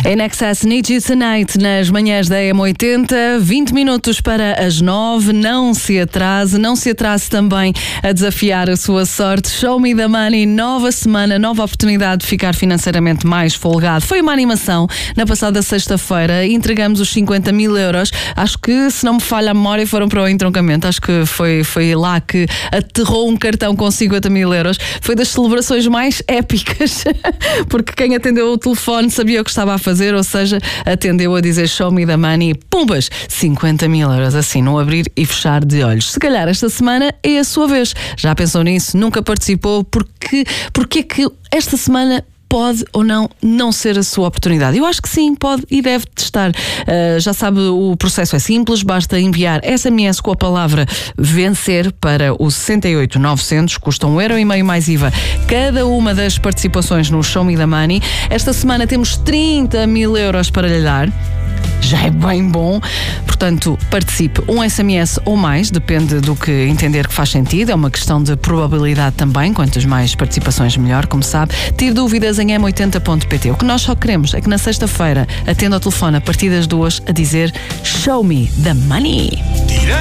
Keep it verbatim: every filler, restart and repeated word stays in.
In Excess, Need You Tonight, nas manhãs da M oitenta, vinte minutos para as nove. Não se atrase, não se atrase também a desafiar a sua sorte. Show Me the Money, nova semana, nova oportunidade de ficar financeiramente mais folgado. Foi uma animação na passada sexta-feira, entregamos os cinquenta mil euros. Acho que, se não me falha a memória, foram para o entroncamento. Acho que foi, foi lá que aterrou um cartão com cinquenta mil euros. Foi das celebrações mais épicas, porque quem atendeu o telefone sabia o que estava a fazer, ou seja, atendeu a dizer show me the money, pumbas, cinquenta mil euros, assim, no abrir e fechar de olhos. Se calhar esta semana é a sua vez. Já pensou nisso? Nunca participou? Porque, porque é que esta semana pode ou não não ser a sua oportunidade? Eu acho que sim, pode e deve testar. Uh, já sabe, o processo é simples, basta enviar S M S com a palavra vencer para o sessenta e oito novecentos, custa um euro e meio mais I V A cada uma das participações no Show Me the Money. Esta semana temos trinta mil euros para lhe dar. Já é bem bom, portanto participe, um S M S ou mais, depende do que entender que faz sentido, é uma questão de probabilidade também, quantas mais participações melhor, como sabe. Tire dúvidas em m oitenta ponto pt. O que nós só queremos é que na sexta-feira atenda ao telefone a partir das duas a dizer Show Me the Money.